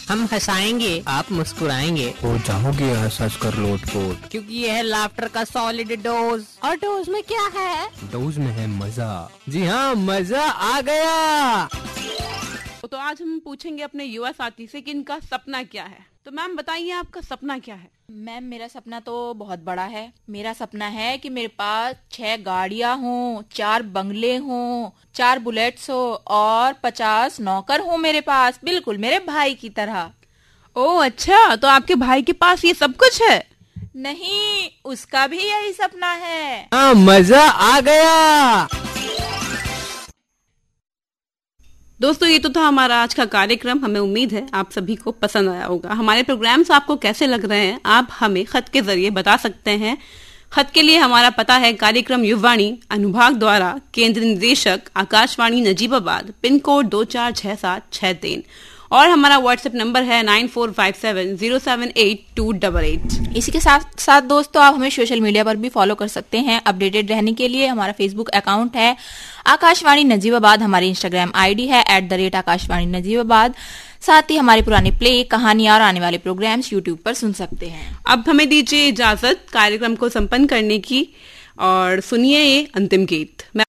हम हंसाएंगे, आप मुस्कुराएंगे, हो जाओगे हंस कर लोटपोट, क्योंकि यह है लाफ्टर का सॉलिड डोज। और डोज में क्या है? डोज में है मजा। जी हाँ, मजा आ गया। तो आज हम पूछेंगे अपने युवा साथी से कि इनका सपना क्या है। तो मैम बताइए, आपका सपना क्या है? मैम, मेरा सपना तो बहुत बड़ा है। मेरा सपना है कि मेरे पास 6 गाड़ियां हों, 4 बंगले हों, 4 बुलेट्स हो और 50 नौकर हो मेरे पास, बिल्कुल मेरे भाई की तरह। ओह अच्छा, तो आपके भाई के पास ये सब कुछ है? नहीं, उसका भी यही सपना है। हाँ, मजा आ गया। दोस्तों, ये तो था हमारा आज का कार्यक्रम। हमें उम्मीद है आप सभी को पसंद आया होगा। हमारे प्रोग्राम्स आपको कैसे लग रहे हैं, आप हमें खत के जरिए बता सकते हैं। खत के लिए हमारा पता है कार्यक्रम युवाणी, अनुभाग द्वारा, केंद्र निदेशक आकाशवाणी नजीबाबाद, पिन कोड 246763। और हमारा व्हाट्सएप नंबर है 9457078288। इसी के साथ साथ दोस्तों, आप हमें सोशल मीडिया पर भी फॉलो कर सकते हैं अपडेटेड रहने के लिए। हमारा फेसबुक अकाउंट है आकाशवाणी नजीबाबाद, हमारी इंस्टाग्राम आईडी है @आकाशवाणी नजीबाबाद। साथ ही हमारी पुरानी प्ले, कहानियां और आने वाले प्रोग्राम्स यूट्यूब पर सुन सकते हैं। अब हमें दीजिए इजाजत कार्यक्रम को संपन्न करने की, और सुनिए ये अंतिम गीत। मैं